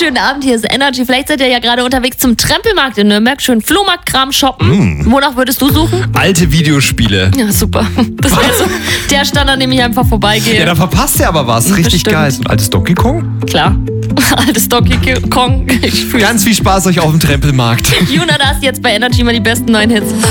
wunderschönen Abend. Hier ist Energy. Vielleicht seid ihr ja gerade unterwegs zum Trempelmarkt in Nürnberg. Schön Flohmarktkram shoppen. Wonach würdest du suchen? Alte Videospiele. Ja, super. Das wäre so der Stand, an dem ich einfach vorbeigehe. Ja, da verpasst ihr aber was. Richtig Bestimmt. geil. So ein altes Donkey Kong? Klar. Altes Donkey Kong. Ich fühl's. Ganz viel Spaß euch auf dem Trempelmarkt. Juna, das jetzt bei Energy mal die besten neuen Hits.